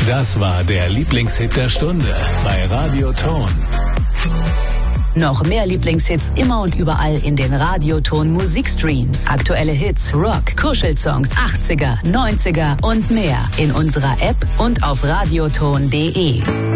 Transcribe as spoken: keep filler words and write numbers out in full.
Das war der Lieblingshit der Stunde bei Radio Ton. Noch mehr Lieblingshits immer und überall in den Radioton Musikstreams. Aktuelle Hits, Rock, Kuschelsongs, achtziger, neunziger und mehr in unserer App und auf radioton punkt de.